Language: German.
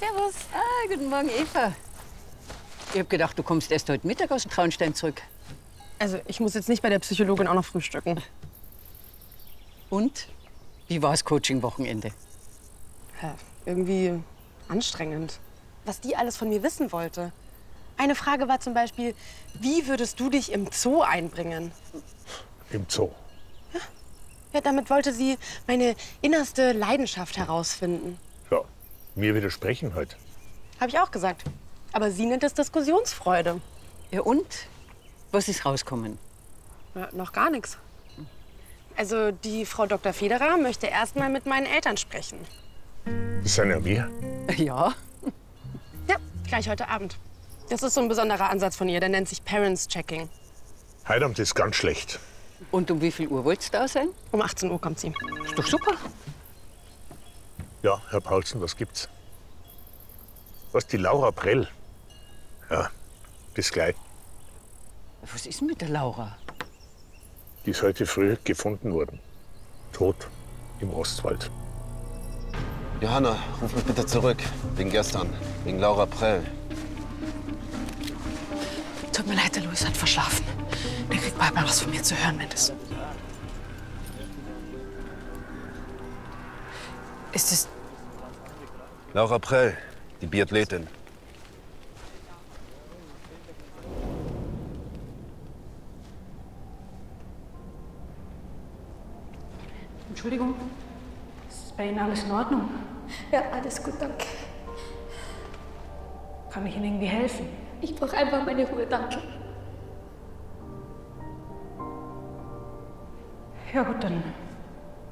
Servus. Ah, guten Morgen, Eva. Ich hab gedacht, du kommst erst heute Mittag aus dem Traunstein zurück. Also, ich muss jetzt nicht bei der Psychologin auch noch frühstücken. Und? Wie war das Coaching-Wochenende? Ja, irgendwie anstrengend. Was die alles von mir wissen wollte. Eine Frage war zum Beispiel, wie würdest du dich im Zoo einbringen? Im Zoo? Ja, damit wollte sie meine innerste Leidenschaft herausfinden. Ja, mir widersprechen halt. Habe ich auch gesagt. Aber sie nennt es Diskussionsfreude. Ja, und? Was ist rausgekommen? Ja, noch gar nichts. Also, die Frau Dr. Federer möchte erst mal mit meinen Eltern sprechen. Das sind ja wir. Ja. Ja, gleich heute Abend. Das ist so ein besonderer Ansatz von ihr, der nennt sich Parents Checking. Heute Abend ist ganz schlecht. Und um wie viel Uhr wollt's da sein? Um 18 Uhr kommt sie. Ist doch super. Ja, Herr Paulsen, was gibt's? Was, die Laura Prell? Ja, bis gleich. Was ist denn mit der Laura? Die ist heute früh gefunden worden. Tot im Ostwald. Johanna, ruf mich bitte zurück. Wegen gestern. Wegen Laura Prell. Tut mir leid, der Louis hat verschlafen. Der kriegt bald mal was von mir zu hören, wenn das... Ist es... Laura Prell, die Biathletin. Entschuldigung, ist bei Ihnen alles in Ordnung? Ja, alles gut, danke. Kann ich Ihnen irgendwie helfen? Ich brauche einfach meine Ruhe, danke. Ja gut, dann